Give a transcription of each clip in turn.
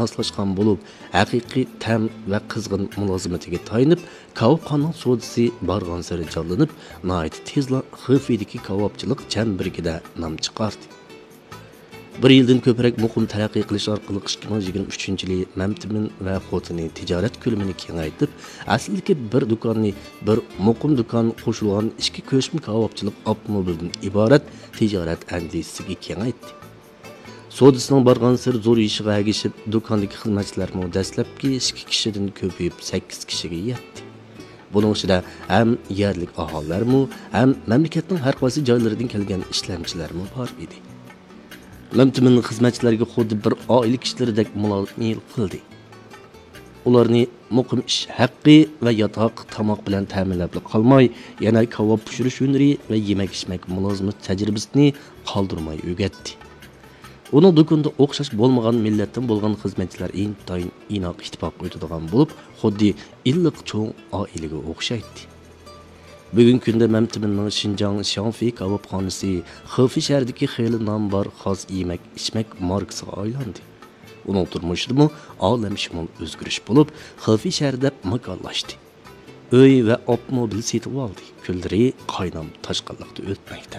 moslashgan bo'lib, haqiqiy tam va qizg'in mulozimatiga tayinib, kavobxonaning sodisi borgan sari jonlanib, nihoyat tezla xavfidagi kavobchilik chambirigida nom chiqardi. Bir yildan ko'proq muqim taraqqiy qilish orqali 2023-yili Mamtimin va xotini tijorat ko'lamini kengaytirib, aslidagi bir do'konni bir muqim do'kon qo'shilgan ikki ko'shma kavobchilik avtomobildan iborat tijorat andisiga kengaytdi. Sodisining borgan sir zo'r ishiga agishib, do'kondagi xizmatchilarning dastlabki 2 kishidan ko'payib 8 kishiga yetdi. Buning ichida ham yerlik aholilarmi, ham mamlakatning har qaysi joylaridan kelgan ishlamchilarmi bor edi. Mamtimin xizmatchilarga xuddi bir oila kishilaridek muloqot qildi. Ularni muqim ish haqqi va yotoq tomoq bilan ta'minlab qolmay, yana kavob pishirish hunari va yemak-ichmak mulozimat tajribasini qoldirmay o'rgatdi. Uning do'konda o'xshash bo'lmagan millatdan bo'lgan xizmatchilar intayin inoq ittifoq o'tadigan bo'lib, xuddi illiq cho'ng oilaga o'xshaydi. Bugungi kunda Mamtiminning Xinjiang Xiangfi kavobxonasi Xefi shahridagi xeyli nom bor xos yemak-ichmak markasiga aylandi. Uning turmushida olamshumul o'zgarish bo'lib, Xefi shahrida makonlashdi. Uy va avtomobil sotib oldi. Kunlari qaynam toshqinlikda o'tmoqda.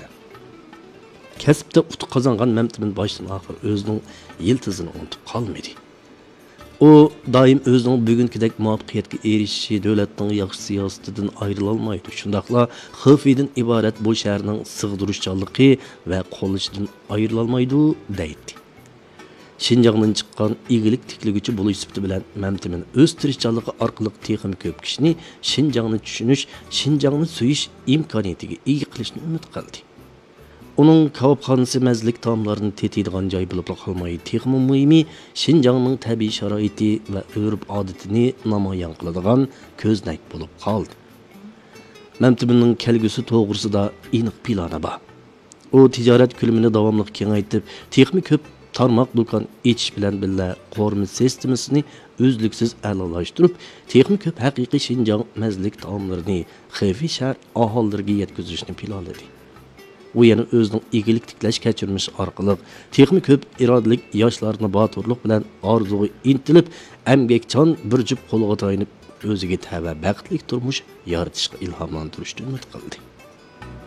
Kasbda utuq qozongan Mamtimin boshdan oxir o'zining yiltizini unutib qolmadi. O doim o'zining bugünkidek muvaffaqiyatga erishishi davlatning yaxshi siyosatidan ayrila olmaydi. Shundaqla Xefidan iborat bu shaharning sig'dirishchanligi va qo'llishidan ayrila olmaydi deydi. Xinjiangdan chiqqan igilik tikliguchi bo'lish sifati bilan Mamtimin o'z tirishchanligi orqali texim ko'p kishini Xinjiangni tushunish, Xinjiangni suyish imkoniyatiga ega qilishni umid qildi. Uning kavobxonasi mazlik taomlarini tetiydigan joy bo'lib qolmaydi. Texmi muhimi Xinjiangning tabiiy sharoiti va urf-odatini namoyon qiladigan ko'znak bo'lib qoldi. Mamtiminning kelgusi to'g'risida aniq plani bor. U tijorat ko'lamini davomli kengaytirib, texmi ko'p tarmoq do'kon echish bilan birga qo'rma sistemasini uzluksiz a'lolashtirib, texmi ko'p haqiqiy Xinjiang mazlik taomlarini Xefi shahar aholilariga yetkazishni planladi. U yana o'zining egilik tiklash kechirmishi orqali texmi ko'p irodalik yoshlarni boturlik bilan orzuga intilib, amgakchan bir jup qo'lga tayinib o'ziga tava baxtli turmush yaratishga ilhomlantirishni umid qildi.